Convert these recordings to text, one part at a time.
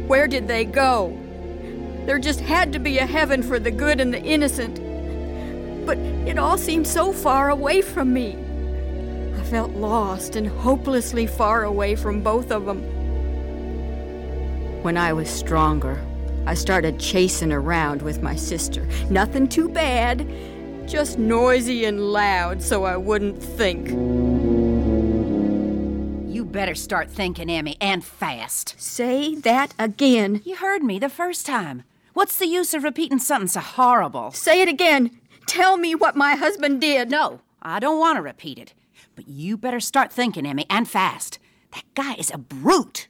Where did they go? There just had to be a heaven for the good and the innocent. But it all seemed so far away from me. I felt lost and hopelessly far away from both of them. When I was stronger, I started chasing around with my sister. Nothing too bad, just noisy and loud so I wouldn't think. You better start thinking, Emmy, and fast. Say that again. You heard me the first time. What's the use of repeating something so horrible? Say it again. Tell me what my husband did. No, I don't want to repeat it. But you better start thinking, Emmy, and fast. That guy is a brute.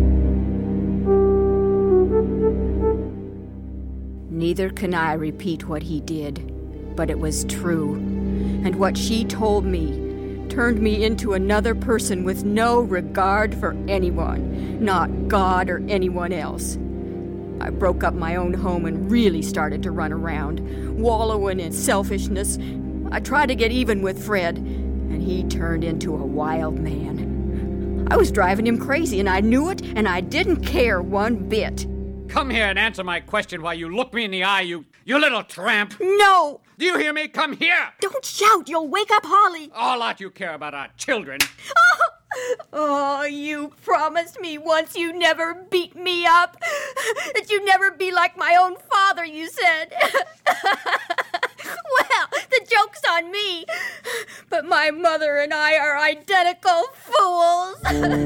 Neither can I repeat what he did, but it was true. And what she told me turned me into another person with no regard for anyone, not God or anyone else. I broke up my own home and really started to run around, wallowing in selfishness. I tried to get even with Fred, and he turned into a wild man. I was driving him crazy, and I knew it, and I didn't care one bit. Come here and answer my question while you look me in the eye, you little tramp. No! Do you hear me? Come here! Don't shout! You'll wake up Holly! All that you care about are children. Oh, you promised me once you'd never beat me up. That you'd never be like my own father, you said. Well, the joke's on me. But my mother and I are identical fools.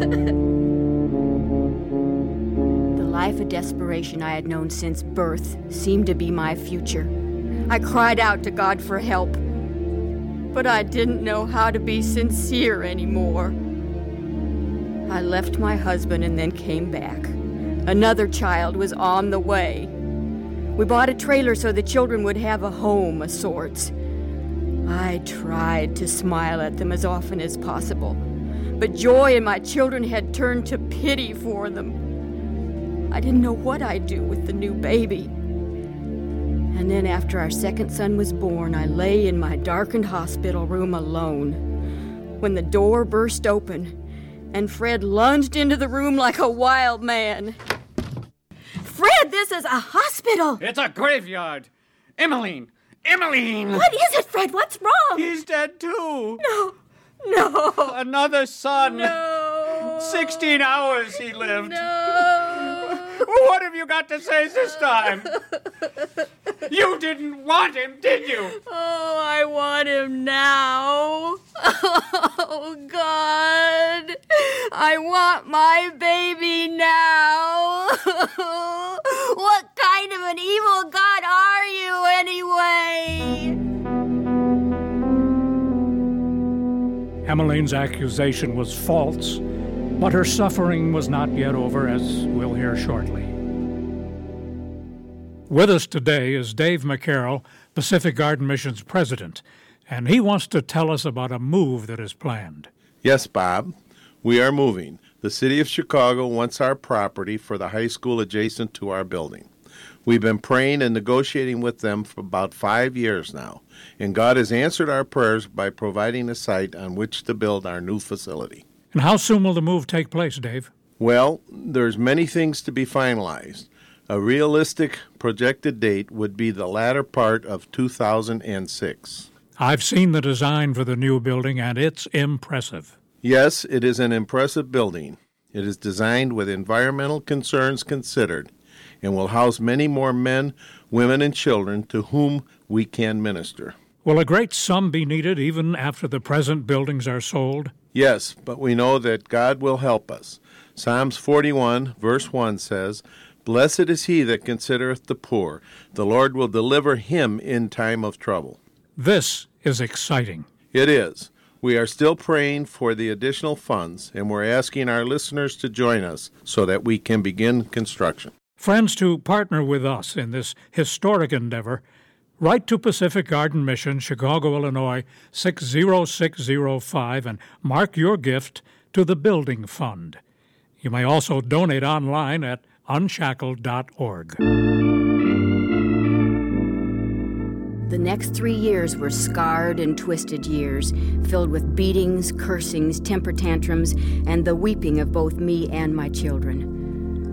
The life of desperation I had known since birth seemed to be my future. I cried out to God for help. But I didn't know how to be sincere anymore. I left my husband and then came back. Another child was on the way. We bought a trailer so the children would have a home of sorts. I tried to smile at them as often as possible, but joy in my children had turned to pity for them. I didn't know what I'd do with the new baby. And then after our second son was born, I lay in my darkened hospital room alone when the door burst open and Fred lunged into the room like a wild man. Fred, this is a hospital. It's a graveyard. Emmeline! What is it, Fred? What's wrong? He's dead too. No. Another son. No. 16 hours he lived. No. What have you got to say this time? You didn't want him, did you? Oh, I want him now. Oh, God. I want my baby now. What kind of an evil God are you, anyway? Emmeline's accusation was false, but her suffering was not yet over, as we'll hear shortly. With us today is Dave McCarroll, Pacific Garden Mission's president, and he wants to tell us about a move that is planned. Yes, Bob, we are moving. The city of Chicago wants our property for the high school adjacent to our building. We've been praying and negotiating with them for about 5 years now, and God has answered our prayers by providing a site on which to build our new facility. And how soon will the move take place, Dave? Well, there's many things to be finalized. A realistic projected date would be the latter part of 2006. I've seen the design for the new building, and it's impressive. Yes, it is an impressive building. It is designed with environmental concerns considered and will house many more men, women, and children to whom we can minister. Will a great sum be needed even after the present buildings are sold? Yes, but we know that God will help us. Psalms 41, verse 1 says, "Blessed is he that considereth the poor. The Lord will deliver him in time of trouble." This is exciting. It is. We are still praying for the additional funds, and we're asking our listeners to join us so that we can begin construction. Friends, to partner with us in this historic endeavor, write to Pacific Garden Mission, Chicago, Illinois, 60605, and mark your gift to the Building Fund. You may also donate online at unshackled.org. The next 3 years were scarred and twisted years, filled with beatings, cursings, temper tantrums, and the weeping of both me and my children.